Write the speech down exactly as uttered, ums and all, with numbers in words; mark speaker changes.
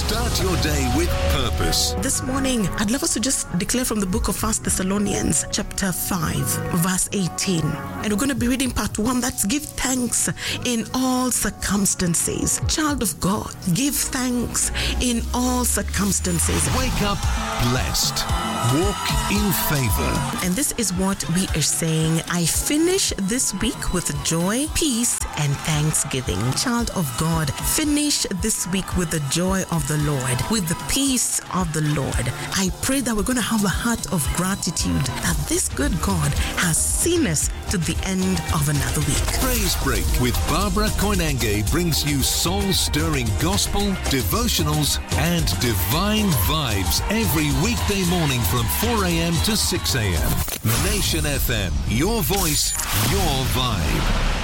Speaker 1: Start your day with purpose.
Speaker 2: This morning, I'd love us to just declare from the book of First Thessalonians, chapter five, verse eighteen. And we're going to be reading part one. That's give thanks in all circumstances. Child of God, give thanks in all circumstances.
Speaker 1: Wake up blessed. Walk in favor.
Speaker 2: And this is what we are saying. I finish this week with joy, peace, and thanksgiving. Child of God, finish this week with the joy of the Lord, with the peace of the Lord. I pray that we're going to have a heart of gratitude that this good God has seen us to the end of another week.
Speaker 1: Praise Break with Barbara Koinange brings you soul-stirring gospel, devotionals, and divine vibes every weekday morning from four a.m. to six a.m. Nation F M, your voice, your vibe.